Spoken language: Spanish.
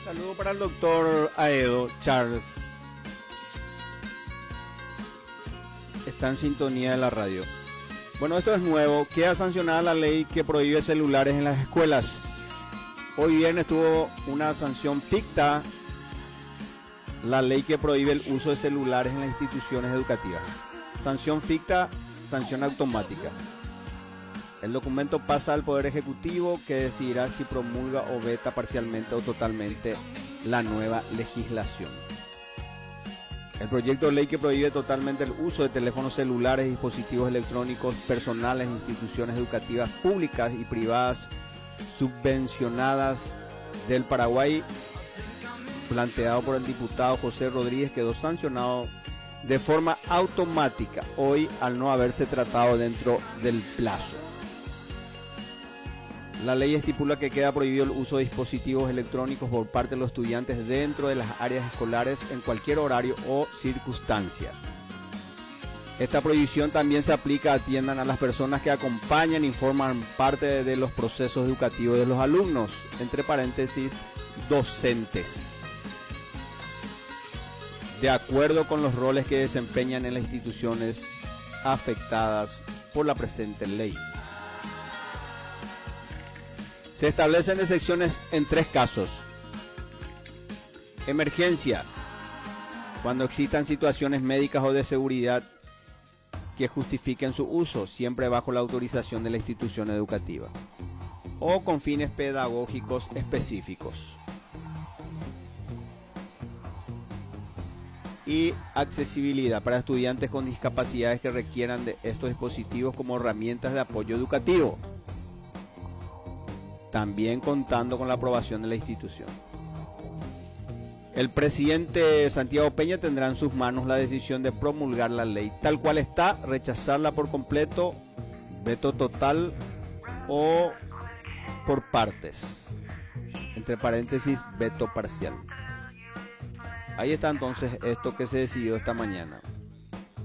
Saludo para el doctor Aedo Charles. Está en sintonía de la radio. Bueno, esto es nuevo. Queda sancionada la ley que prohíbe celulares en las escuelas. Hoy viernes tuvo una sanción ficta la ley que prohíbe el uso de celulares en las instituciones educativas. Sanción ficta, sanción automática. El documento pasa al Poder Ejecutivo, que decidirá si promulga o veta parcialmente o totalmente la nueva legislación. El proyecto de ley que prohíbe totalmente el uso de teléfonos celulares y dispositivos electrónicos personales en instituciones educativas públicas y privadas subvencionadas del Paraguay, planteado por el diputado José Rodríguez, quedó sancionado de forma automática hoy al no haberse tratado dentro del plazo. La ley estipula que queda prohibido el uso de dispositivos electrónicos por parte de los estudiantes dentro de las áreas escolares en cualquier horario o circunstancia. Esta prohibición también se aplica, atiendan, a las personas que acompañan y forman parte de los procesos educativos de los alumnos, entre paréntesis, docentes, de acuerdo con los roles que desempeñan en las instituciones afectadas por la presente ley. Se establecen excepciones en 3 casos. Emergencia, cuando existan situaciones médicas o de seguridad que justifiquen su uso, siempre bajo la autorización de la institución educativa, o con fines pedagógicos específicos. Y accesibilidad para estudiantes con discapacidades que requieran de estos dispositivos como herramientas de apoyo educativo, también contando con la aprobación de la institución. El presidente Santiago Peña tendrá en sus manos la decisión de promulgar la ley tal cual está, rechazarla por completo, veto total o por partes, entre paréntesis, veto parcial. Ahí está entonces esto que se decidió esta mañana.